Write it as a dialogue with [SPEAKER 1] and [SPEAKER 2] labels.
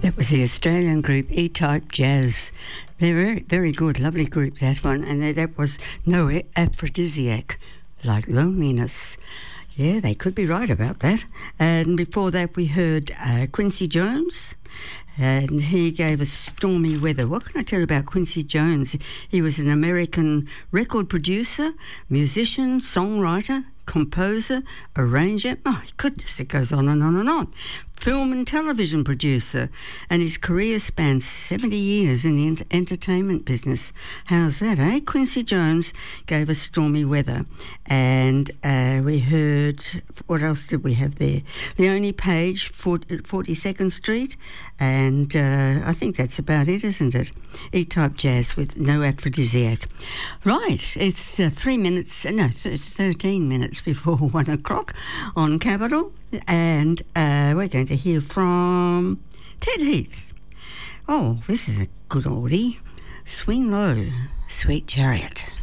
[SPEAKER 1] That was the Australian group E-Type Jazz. They're very, very good, lovely group, that one. And that was No Aphrodisiac, Like Loneliness. Yeah, they could be right about that. And before that we heard Quincy Jones, and he gave us Stormy Weather. What can I tell you about Quincy Jones? He was an American record producer, musician, songwriter, composer, arranger. My goodness, it goes on and on and on. Film and television producer, and his career spans 70 years in the entertainment business. How's that, eh? Quincy Jones gave us Stormy Weather. And we heard, what else did we have there? Leone Page, 42nd Street, and I think that's about it, isn't it? E-Type Jazz with No Aphrodisiac. Right, it's 13 minutes before 1 o'clock on Capital, and we're going to hear from Ted Heath. Oh, this is a good oldie. Swing Low, Sweet Chariot.